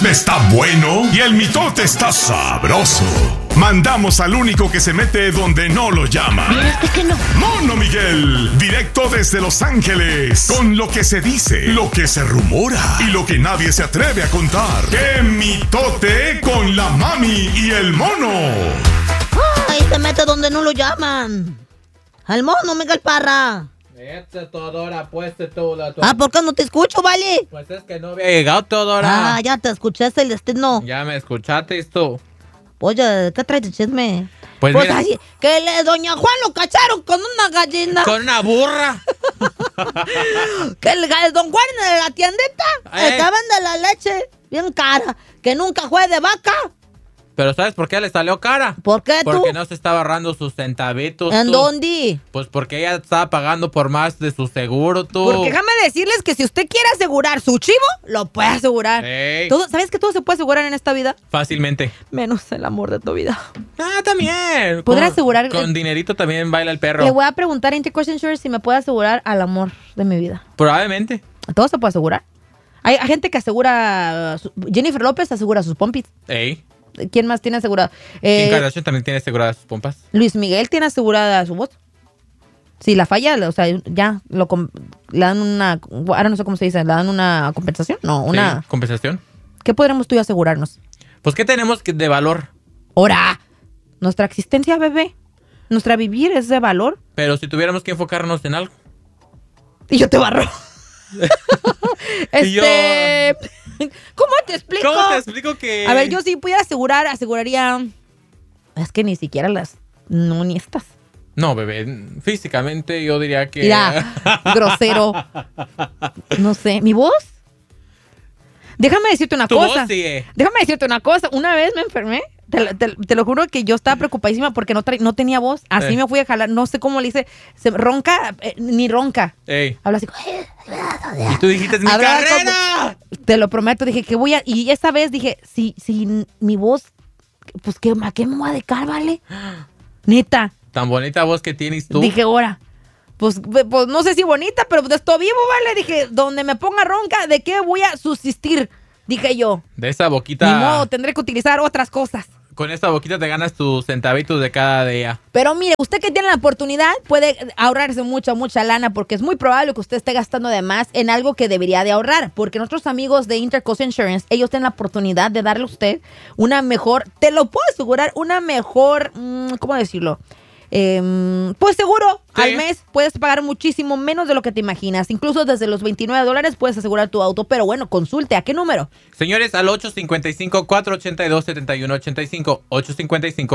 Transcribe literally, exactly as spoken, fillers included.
Está bueno y el mitote está sabroso. Mandamos al único que se mete donde no lo llaman. Fíjate que no. Mono Miguel, directo desde Los Ángeles, con lo que se dice, lo que se rumora y lo que nadie se atreve a contar. ¡Qué mitote con la mami y el mono! Ay, se mete donde no lo llaman. Al mono, Miguel Parra. Este, Teodora, pues, Teodora. Ah, ¿por qué no te escucho, vale? Pues es que no había llegado, Teodora. Ah, ya te escuchaste el destino. Ya me escuchaste tú. Oye, ¿qué traes de chisme? Pues, Pues mira, así, que le, doña Juan lo cacharon con una gallina. con una burra. Que el, el don Juan de la tiendita, Eh. el que vende la leche bien cara, que nunca fue de vaca. Pero ¿sabes por qué le salió cara? ¿Por qué tú? Porque no se estaba ahorrando sus centavitos. ¿En tú. dónde? Pues porque ella estaba pagando por más de su seguro, tú. Porque déjame decirles que si usted quiere asegurar su chivo, lo puede asegurar. Ey. Todo, ¿sabes que todo se puede asegurar en esta vida? Fácilmente. Menos el amor de tu vida. Ah, también. ¿Podrá Con- asegurar- Con dinerito también baila el perro. Le voy a preguntar a Intercourse Insurance si me puede asegurar al amor de mi vida. Probablemente. Todo se puede asegurar. Hay, hay gente que asegura... su- Jennifer López asegura sus pompis. Ey. ¿Quién más tiene asegurado? Kim Eh, Kardashian también tiene aseguradas sus pompas. Luis Miguel tiene asegurada su voz. Si la falla, o sea, ya lo com- le dan una... Ahora no sé cómo se dice. ¿Le dan una compensación? No, una... Sí, compensación. ¿Qué podremos tú y yo asegurarnos? Pues, ¿qué tenemos que- de valor? ¡Ora! Nuestra existencia, bebé. Nuestra vivir es de valor. Pero si tuviéramos que enfocarnos en algo. Y yo te barro. Y yo- este... ¿Cómo te explico? ¿Cómo te explico que...? A ver, yo si pudiera asegurar, aseguraría... Es que ni siquiera las... No, ni estas. No, bebé. Físicamente yo diría que... Mira, grosero. No sé. ¿Mi voz? Déjame decirte una Tu cosa. voz sí, eh. Déjame decirte una cosa. Una vez me enfermé. Te, lo- te- te lo juro que yo estaba preocupadísima porque no, tra- no tenía voz. Así Eh. me fui a jalar. No sé cómo le hice. Se, ronca, eh, ni ronca. Ey. Habla así. Y tú dijiste, ¡mi Hablaba carrera! como- te lo prometo. Dije que voy a... Y esta vez dije, si, si mi voz... Pues, ¿qué, ¿a qué me voy a dedicar, vale? Neta. Tan bonita voz que tienes tú. Dije, ahora, pues, pues no sé si bonita, pero de esto vivo, ¿vale? Dije, donde me ponga ronca, ¿de qué voy a subsistir? Dije yo. De esa boquita... Ni modo, tendré que utilizar otras cosas. Con esa boquita te ganas tus centavitos de cada día. Pero mire, usted que tiene la oportunidad puede ahorrarse mucha, mucha lana porque es muy probable que usted esté gastando de más en algo que debería de ahorrar. Porque nuestros amigos de Intercoast Insurance, ellos tienen la oportunidad de darle a usted una mejor, te lo puedo asegurar, una mejor, mmm, ¿cómo decirlo? Eh, pues seguro, Sí. al mes puedes pagar muchísimo menos de lo que te imaginas. Incluso desde los veintinueve dólares puedes asegurar tu auto. Pero bueno, consulte. ¿A qué número? Señores, al ocho cinco cinco, cuatro ocho dos, siete uno ocho cinco. ocho cinco cinco